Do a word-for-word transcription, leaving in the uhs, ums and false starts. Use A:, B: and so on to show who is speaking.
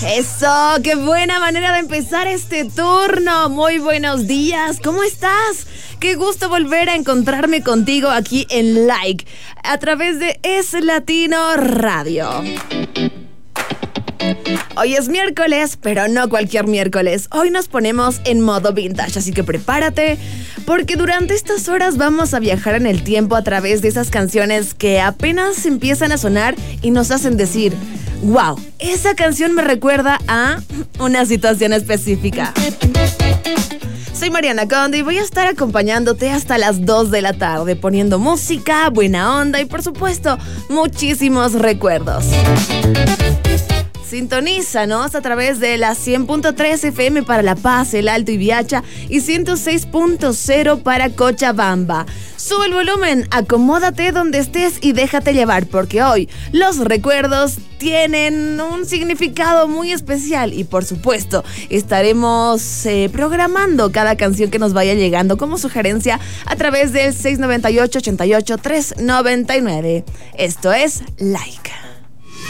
A: Eso, qué buena manera de empezar este turno. Muy buenos días, ¿cómo estás? Qué gusto volver a encontrarme contigo aquí en Like, a través de Es Latino Radio. Hoy es miércoles, pero no cualquier miércoles. Hoy nos ponemos en modo vintage, así que prepárate, porque durante estas horas vamos a viajar en el tiempo a través de esas canciones que apenas empiezan a sonar y nos hacen decir: wow, esa canción me recuerda a una situación específica. Soy Mariana Conde y voy a estar acompañándote hasta las dos de la tarde, poniendo música, buena onda y, por supuesto, muchísimos recuerdos. Sintonízanos a través de la cien punto tres F M para La Paz, El Alto y Viacha y ciento seis punto cero para Cochabamba. Sube el volumen, acomódate donde estés y déjate llevar, porque hoy los recuerdos tienen un significado muy especial y, por supuesto, estaremos eh, programando cada canción que nos vaya llegando como sugerencia a través del seis nueve ocho, ochenta y ocho, tres noventa y nueve. Esto es Like.